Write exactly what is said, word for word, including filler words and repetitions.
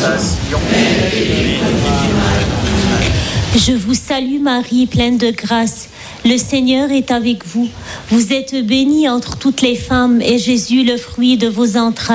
tentation. Je vous salue Marie, pleine de grâce. Le Seigneur est avec vous. Vous êtes bénie entre toutes les femmes, et Jésus, le fruit de vos entrailles,